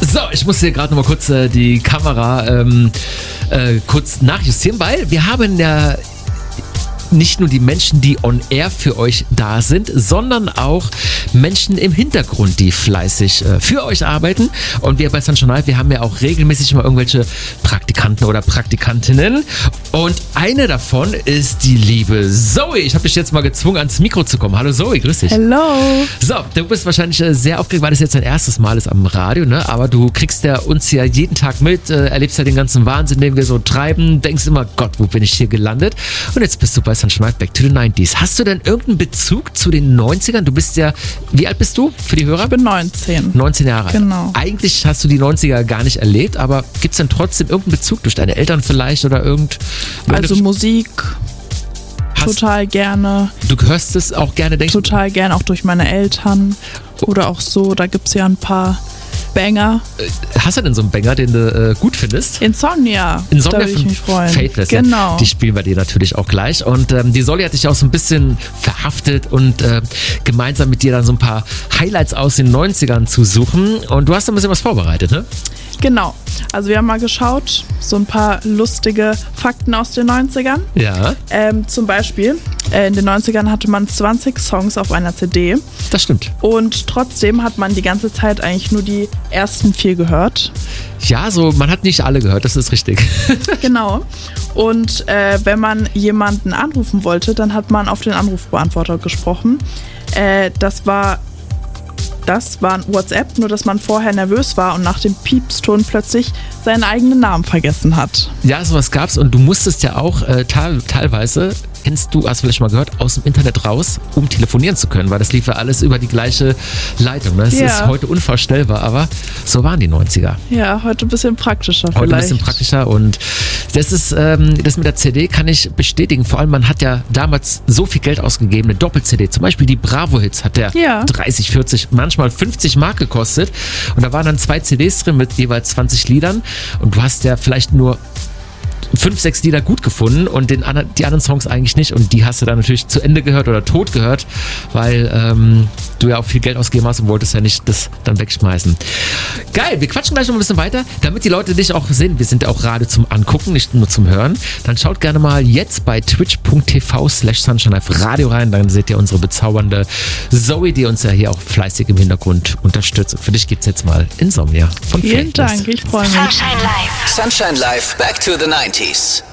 So, ich muss hier gerade noch mal kurz die Kamera kurz nachjustieren, weil wir haben ja nicht nur die Menschen, die on air für euch da sind, sondern auch Menschen im Hintergrund, die fleißig für euch arbeiten. Und wir bei Sunshine Live, wir haben ja auch regelmäßig mal irgendwelche Praktikanten oder Praktikantinnen. Und eine davon ist die liebe Zoe. Ich habe dich jetzt mal gezwungen, ans Mikro zu kommen. Hallo Zoe, grüß dich. Hello. So, du bist wahrscheinlich sehr aufgeregt, weil das jetzt dein erstes Mal ist am Radio, ne? Aber du kriegst ja uns ja jeden Tag mit, erlebst ja den ganzen Wahnsinn, den wir so treiben, denkst immer, Gott, wo bin ich hier gelandet? Und jetzt bist du bei Sunshine Live, Back to the 90s. Hast du denn irgendeinen Bezug zu den 90ern? Du bist ja, wie alt bist du für die Hörer? Ich bin 19. 19 Jahre alt. Genau. Eigentlich hast du die 90er gar nicht erlebt, aber gibt es denn trotzdem irgendeinen Bezug durch deine Eltern vielleicht oder Also Musik, total gerne. Du hörst es auch gerne, denkst du? Total gerne, auch durch meine Eltern oder auch so. Da gibt es ja ein paar Banger. Hast du denn so einen Banger, den du gut findest? Insomnia. Insomnia, da würde ich mich freuen. Faithless. Genau. Die spielen wir dir natürlich auch gleich. Und die Solly hat dich auch so ein bisschen verhaftet und gemeinsam mit dir dann so ein paar Highlights aus den 90ern zu suchen. Und du hast ein bisschen was vorbereitet, ne? Genau. Also wir haben mal geschaut, so ein paar lustige Fakten aus den 90ern. Ja. Zum Beispiel, in den 90ern hatte man 20 Songs auf einer CD. Das stimmt. Und trotzdem hat man die ganze Zeit eigentlich nur die ersten 4 gehört. Ja, so man hat nicht alle gehört, das ist richtig. Genau. Und wenn man jemanden anrufen wollte, dann hat man auf den Anrufbeantworter gesprochen. Das war ein WhatsApp, nur dass man vorher nervös war und nach dem Piepston plötzlich seinen eigenen Namen vergessen hat. Ja, sowas gab's und du musstest ja auch teilweise, hast du vielleicht mal gehört, aus dem Internet raus, um telefonieren zu können, weil das lief ja alles über die gleiche Leitung. Ne? Das ist heute unvorstellbar, aber so waren die 90er. Ja, heute ein bisschen praktischer vielleicht. Heute ein bisschen praktischer und das ist, das mit der CD kann ich bestätigen. Vor allem, man hat ja damals so viel Geld ausgegeben, eine Doppel-CD, zum Beispiel die Bravo-Hits hat der 30, 40, manchmal 50 Mark gekostet und da waren dann 2 CDs drin mit jeweils 20 Liedern und du hast ja vielleicht nur 5, 6 Lieder gut gefunden und die anderen Songs eigentlich nicht und die hast du dann natürlich zu Ende gehört oder tot gehört, weil du ja auch viel Geld ausgegeben hast und wolltest ja nicht das dann wegschmeißen. Geil, wir quatschen gleich noch ein bisschen weiter, damit die Leute dich auch sehen. Wir sind ja auch Radio zum Angucken, nicht nur zum Hören. Dann schaut gerne mal jetzt bei twitch.tv/SunshineLive-Radio rein, dann seht ihr unsere bezaubernde Zoe, die uns ja hier auch fleißig im Hintergrund unterstützt. Und für dich gibt's jetzt mal Insomnia von Vielen Faithless. Dank, ich freue mich. Sunshine Live. Sunshine Live, back to the 90s.